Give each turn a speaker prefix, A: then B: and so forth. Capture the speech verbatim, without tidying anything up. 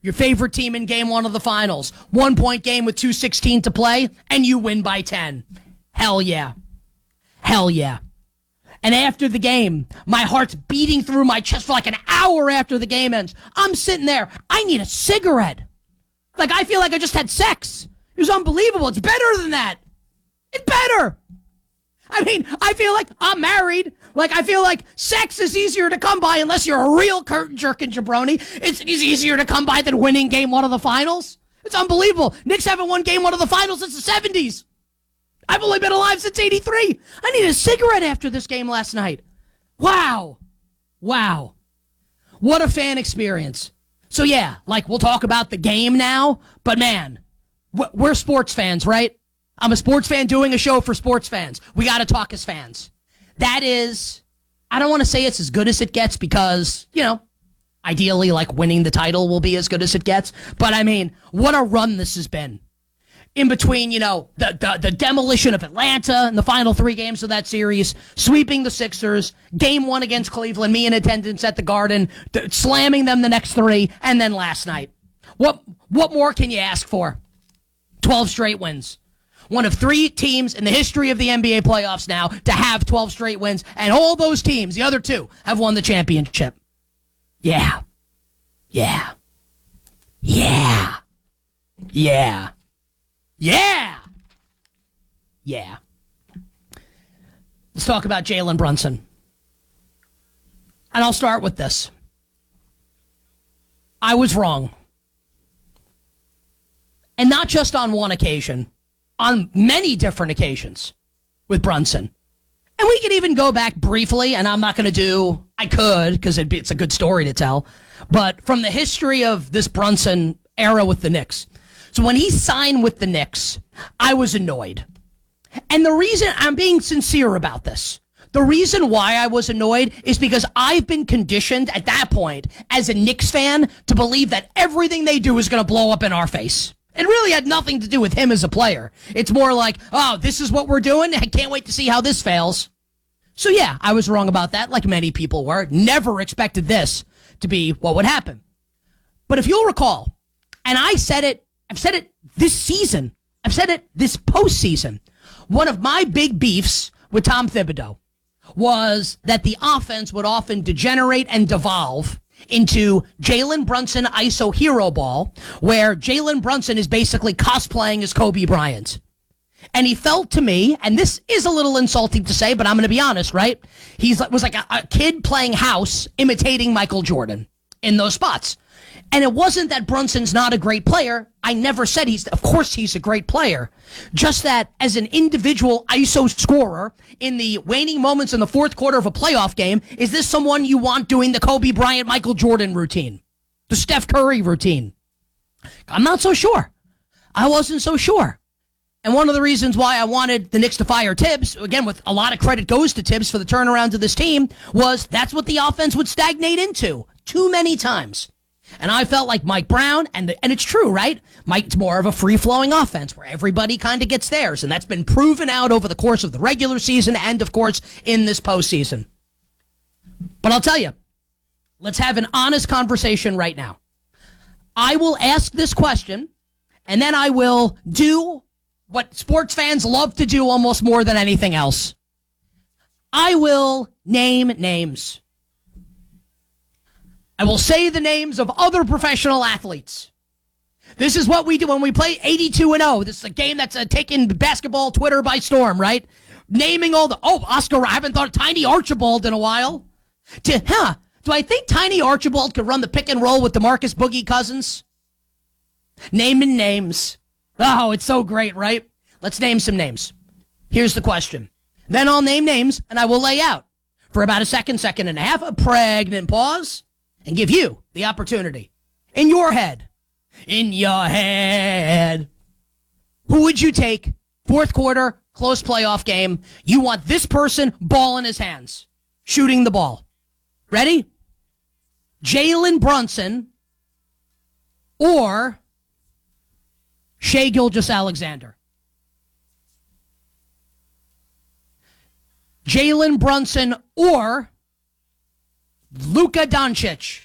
A: your favorite team in game one of the finals, one-point game with two sixteen to play, and you win by ten. Hell yeah. Hell yeah. And after the game, my heart's beating through my chest for like an hour after the game ends. I'm sitting there. I need a cigarette. Like, I feel like I just had sex. It was unbelievable. It's better than that. It's better. I mean, I feel like I'm married. Like, I feel like sex is easier to come by unless you're a real curtain jerking jabroni. It's, it's easier to come by than winning game one of the finals. It's unbelievable. Knicks haven't won game one of the finals since the seventies. I've only been alive since eighty-three. I need a cigarette after this game last night. Wow. Wow. What a fan experience. So, yeah, like, we'll talk about the game now, but, man, we're sports fans, right? I'm a sports fan doing a show for sports fans. We got to talk as fans. That is, I don't want to say it's as good as it gets because, you know, ideally, like, winning the title will be as good as it gets. But, I mean, what a run this has been. In between, you know, the, the, the demolition of Atlanta in the final three games of that series, sweeping the Sixers, game one against Cleveland, me in attendance at the Garden, th- slamming them the next three, and then last night. What, what more can you ask for? twelve straight wins. One of three teams in the history of the N B A playoffs now to have twelve straight wins, and all those teams, the other two, have won the championship. Yeah. Yeah. Yeah. Yeah. Yeah. Yeah. Let's talk about Jalen Brunson. And I'll start with this. I was wrong. And not just on one occasion, on many different occasions with Brunson. And we could even go back briefly, and I'm not going to do, I could, because it's a good story to tell, but from the history of this Brunson era with the Knicks. So when he signed with the Knicks, I was annoyed. And the reason I'm being sincere about this, the reason why I was annoyed is because I've been conditioned at that point as a Knicks fan to believe that everything they do is going to blow up in our face. It really had nothing to do with him as a player. It's more like, oh, this is what we're doing. I can't wait to see how this fails. So yeah, I was wrong about that, like many people were. Never expected this to be what would happen. But if you'll recall, and I said it, I've said it this season. I've said it this postseason. One of my big beefs with Tom Thibodeau was that the offense would often degenerate and devolve into Jalen Brunson I S O hero ball, where Jalen Brunson is basically cosplaying as Kobe Bryant. And he felt to me, and this is a little insulting to say, but I'm going to be honest, right? He was like a, a kid playing house imitating Michael Jordan in those spots. And it wasn't that Brunson's not a great player. I never said he's, of course he's a great player. Just that as an individual I S O scorer in the waning moments in the fourth quarter of a playoff game, is this someone you want doing the Kobe Bryant, Michael Jordan routine? The Steph Curry routine? I'm not so sure. I wasn't so sure. And one of the reasons why I wanted the Knicks to fire Tibbs, again, with a lot of credit goes to Tibbs for the turnaround to this team, was that's what the offense would stagnate into too many times. And I felt like Mike Brown, and the, and it's true, right? Mike's more of a free-flowing offense where everybody kind of gets theirs, and that's been proven out over the course of the regular season and, of course, in this postseason. But I'll tell you, let's have an honest conversation right now. I will ask this question, and then I will do what sports fans love to do almost more than anything else. I will name names. I will say the names of other professional athletes. This is what we do when we play eighty-two and oh. This is a game that's uh, taking basketball Twitter by storm, right? Naming all the, oh, Oscar, I haven't thought of Tiny Archibald in a while. To, huh, do I think Tiny Archibald could run the pick and roll with DeMarcus Boogie Cousins? Naming names. Oh, it's so great, right? Let's name some names. Here's the question. Then I'll name names, and I will lay out for about a second, second and a half, a pregnant pause, and give you the opportunity, in your head, in your head, who would you take, fourth quarter, close playoff game, you want this person, ball in his hands, shooting the ball. Ready? Jalen Brunson or Shai Gilgeous-Alexander. Jalen Brunson or Luka Doncic.